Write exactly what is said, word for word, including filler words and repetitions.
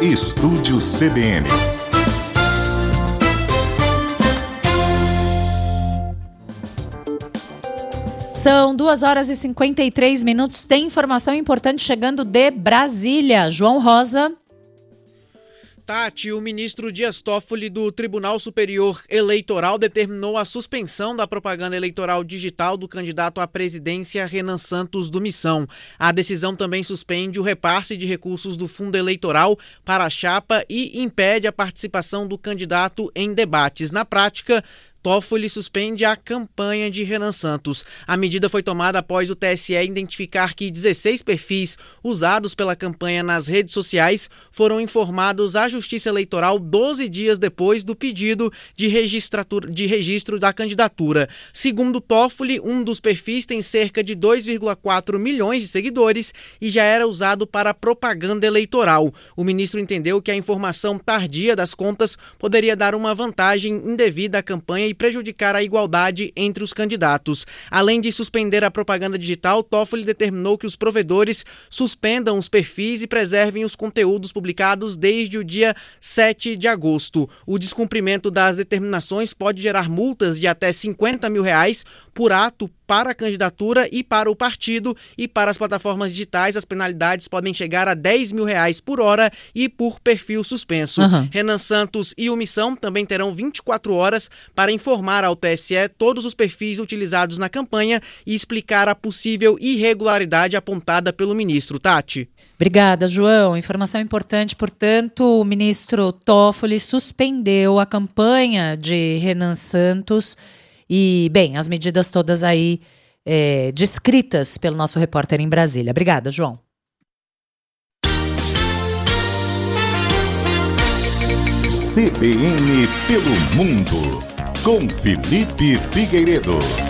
Estúdio C B N. São duas horas e cinquenta e três minutos. Tem informação importante chegando de Brasília. João Rosa. Tati, o ministro Dias Toffoli do Tribunal Superior Eleitoral determinou a suspensão da propaganda eleitoral digital do candidato à presidência Renan Santos do Missão. A decisão também suspende o repasse de recursos do fundo eleitoral para a chapa e impede a participação do candidato em debates. Na prática, Toffoli suspende a campanha de Renan Santos. A medida foi tomada após o T S E identificar que dezesseis perfis usados pela campanha nas redes sociais foram informados à Justiça Eleitoral doze dias depois do pedido de, de registro da candidatura. Segundo Toffoli, um dos perfis tem cerca de dois vírgula quatro milhões de seguidores e já era usado para propaganda eleitoral. O ministro entendeu que a informação tardia das contas poderia dar uma vantagem indevida à campanha e prejudicar a igualdade entre os candidatos. Além de suspender a propaganda digital, Toffoli determinou que os provedores suspendam os perfis e preservem os conteúdos publicados desde o dia sete de agosto. O descumprimento das determinações pode gerar multas de até cinquenta mil reais por ato para a candidatura e para o partido, e para as plataformas digitais as penalidades podem chegar a dez mil reais por hora e por perfil suspenso. Uhum. Renan Santos e o Missão também terão vinte e quatro horas para informar ao T S E todos os perfis utilizados na campanha e explicar a possível irregularidade apontada pelo ministro. Tati. Obrigada, João. Informação importante, portanto, o ministro Toffoli suspendeu a campanha de Renan Santos. E, bem, as medidas todas aí é, descritas pelo nosso repórter em Brasília. Obrigada, João. C B N pelo mundo, com Felipe Figueiredo.